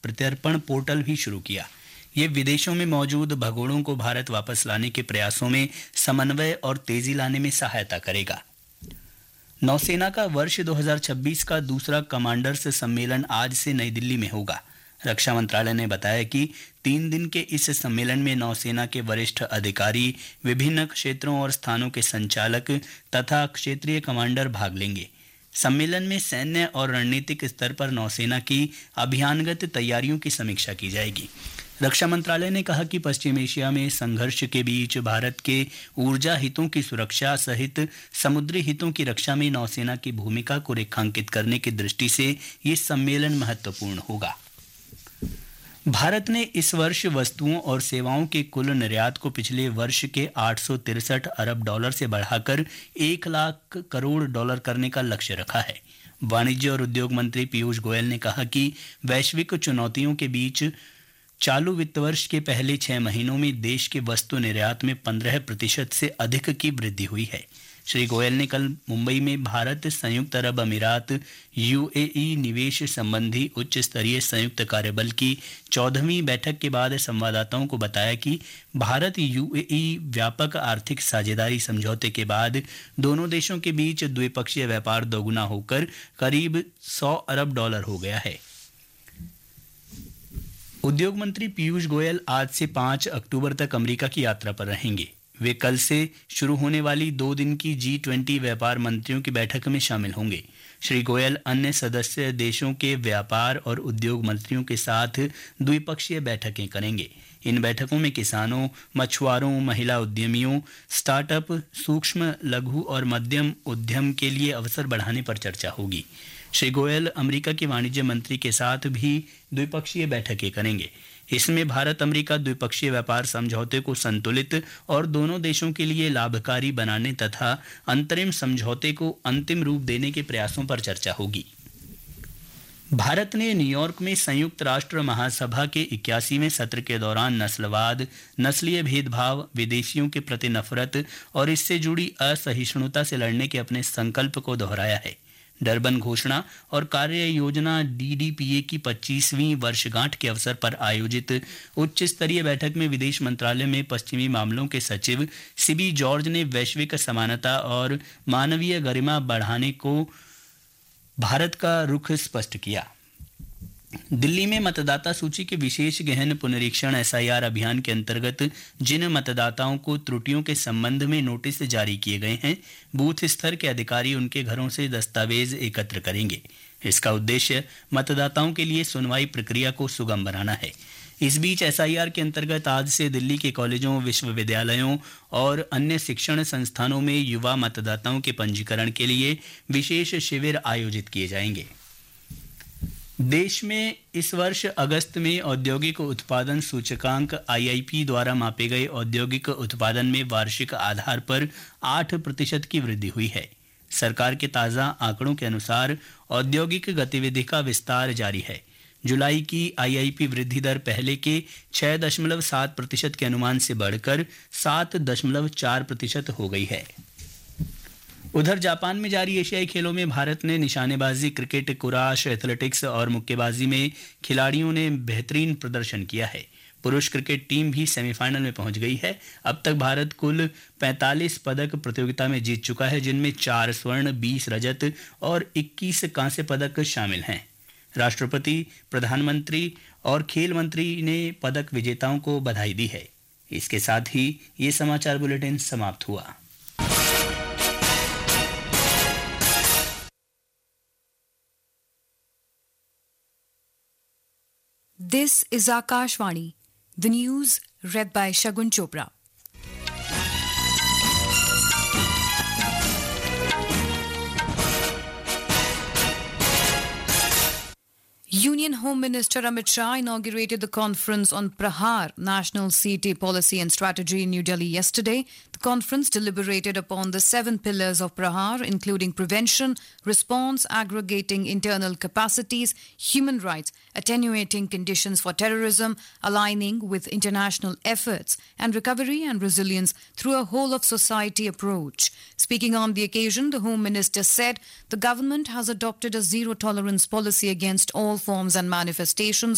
प्रत्यर्पण पोर्टल भी शुरू किया। ये विदेशों में मौजूद भगोड़ों को भारत वापस लाने के प्रयासों में समन्वय और तेजी लाने में सहायता करेगा। नौसेना का वर्ष 2026 का दूसरा कमांडर्स सम्मेलन आज से नई दिल्ली में होगा। रक्षा मंत्रालय ने बताया कि 3 दिन के इस सम्मेलन में नौसेना के वरिष्ठ अधिकारी, विभिन्न क्षेत्रों और स्थानों के संचालक तथा क्षेत्रीय कमांडर भाग लेंगे। सम्मेलन में सैन्य और रणनीतिक स्तर पर नौसेना की अभियानगत तैयारियों की समीक्षा की जाएगी। रक्षा मंत्रालय ने कहा कि पश्चिम एशिया में संघर्ष के बीच भारत के ऊर्जा हितों की सुरक्षा सहित समुद्री हितों की रक्षा में नौसेना की भूमिका को रेखांकित करने की दृष्टि से ये सम्मेलन महत्वपूर्ण होगा। भारत ने इस वर्ष वस्तुओं और सेवाओं के कुल निर्यात को पिछले वर्ष के 863 अरब डॉलर से बढ़ाकर 1 लाख करोड़ डॉलर करने का लक्ष्य रखा है। वाणिज्य और उद्योग मंत्री पीयूष गोयल ने कहा कि वैश्विक चुनौतियों के बीच चालू वित्त वर्ष के पहले 6 महीनों में देश के वस्तु निर्यात में 15% से अधिक की वृद्धि हुई है। श्री गोयल ने कल मुंबई में भारत संयुक्त अरब अमीरात यूएई निवेश संबंधी उच्च स्तरीय संयुक्त कार्यबल की 14वीं बैठक के बाद संवाददाताओं को बताया कि भारत यूएई व्यापक आर्थिक साझेदारी समझौते के बाद दोनों देशों के बीच द्विपक्षीय व्यापार दोगुना होकर करीब 100 अरब डॉलर हो गया है। उद्योग मंत्री पीयूष गोयल आज से 5 अक्टूबर तक अमेरिका की यात्रा पर रहेंगे। वे कल से शुरू होने वाली 2 दिन की G20 व्यापार मंत्रियों की बैठक में शामिल होंगे। श्री गोयल अन्य सदस्य देशों के व्यापार और उद्योग मंत्रियों के साथ द्विपक्षीय बैठकें करेंगे। इन बैठकों में किसानों, मछुआरों, महिला उद्यमियों, स्टार्टअप, सूक्ष्म, लघु और मध्यम उद्यम के लिए अवसर बढ़ाने पर चर्चा होगी। श्री गोयल अमेरिका के वाणिज्य मंत्री के साथ भी द्विपक्षीय बैठकें करेंगे। इसमें भारत अमेरिका द्विपक्षीय व्यापार समझौते को संतुलित और दोनों देशों के लिए लाभकारी बनाने तथा अंतरिम समझौते को अंतिम रूप देने के प्रयासों पर चर्चा होगी। भारत ने न्यूयॉर्क में संयुक्त राष्ट्र महासभा के 81वें सत्र के दौरान नस्लवाद, नस्लीय भेदभाव, विदेशियों के प्रति नफरत और इससे जुड़ी असहिष्णुता से लड़ने के अपने संकल्प को दोहराया है। डरबन घोषणा और कार्य योजना DDPA की 25वीं वर्षगांठ के अवसर पर आयोजित उच्च स्तरीय बैठक में विदेश मंत्रालय में पश्चिमी मामलों के सचिव सीबी जॉर्ज ने वैश्विक समानता और मानवीय गरिमा बढ़ाने को भारत का रुख स्पष्ट किया। दिल्ली में मतदाता सूची के विशेष गहन पुनरीक्षण SIR अभियान के अंतर्गत जिन मतदाताओं को त्रुटियों के संबंध में नोटिस जारी किए गए हैं, बूथ स्तर के अधिकारी उनके घरों से दस्तावेज एकत्र करेंगे। इसका उद्देश्य मतदाताओं के लिए सुनवाई प्रक्रिया को सुगम बनाना है। इस बीच SIR के अंतर्गत आज से दिल्ली के कॉलेजों, विश्वविद्यालयों और अन्य शिक्षण संस्थानों में युवा मतदाताओं के पंजीकरण के लिए विशेष शिविर आयोजित किए जाएंगे। देश में इस वर्ष अगस्त में औद्योगिक उत्पादन सूचकांक IIP द्वारा मापे गए औद्योगिक उत्पादन में वार्षिक आधार पर 8% की वृद्धि हुई है। सरकार के ताज़ा आंकड़ों के अनुसार औद्योगिक गतिविधि का विस्तार जारी है। जुलाई की IIP वृद्धि दर पहले के 6.7% के अनुमान से बढ़कर 7.4% हो गई है। उधर जापान में जारी एशियाई खेलों में भारत ने निशानेबाजी, क्रिकेट, कुराश, एथलेटिक्स और मुक्केबाजी में खिलाड़ियों ने बेहतरीन प्रदर्शन किया है। पुरुष क्रिकेट टीम भी सेमीफाइनल में पहुंच गई है। अब तक भारत कुल 45 पदक प्रतियोगिता में जीत चुका है, जिनमें 4 स्वर्ण, 20 रजत और 21 कांस्य पदक शामिल हैं। राष्ट्रपति, प्रधानमंत्री और खेल मंत्री ने पदक विजेताओं को बधाई दी है। इसके साथ ही ये समाचार बुलेटिन समाप्त हुआ। This is Akashvani, the news read by Shagun Chopra. Union Home Minister Amit Shah inaugurated the conference on Prahar, National CT Policy and Strategy in New Delhi yesterday. The conference deliberated upon the 7 pillars of Prahar, including prevention, response, aggregating internal capacities, human rights, attenuating conditions for terrorism, aligning with international efforts, and recovery and resilience through a whole-of-society approach. Speaking on the occasion, the Home Minister said the government has adopted a zero-tolerance policy against all forms and manifestations